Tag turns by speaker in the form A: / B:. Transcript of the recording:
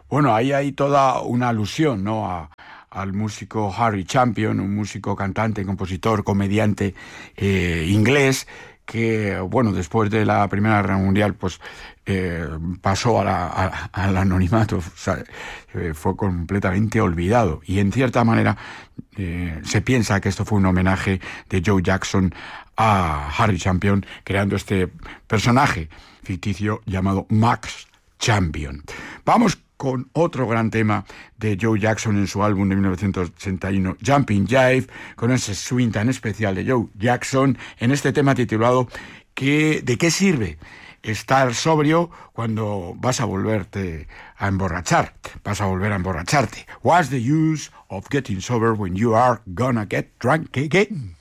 A: Bueno, ahí hay toda una alusión, ¿no? Al músico Harry Champion, un músico, cantante, compositor, comediante inglés que, bueno, después de la Primera Guerra Mundial, pues pasó al anonimato, o sea, fue completamente olvidado. Y en cierta manera se piensa que esto fue un homenaje de Joe Jackson a Harry Champion, creando este personaje ficticio llamado Max Champion. Vamos con otro gran tema de Joe Jackson en su álbum de 1981, Jumping Jive, con ese swing tan especial de Joe Jackson, en este tema titulado ¿De qué sirve estar sobrio cuando vas a volverte a emborrachar? Vas a volver a emborracharte. What's the use of getting sober when you are gonna get drunk again?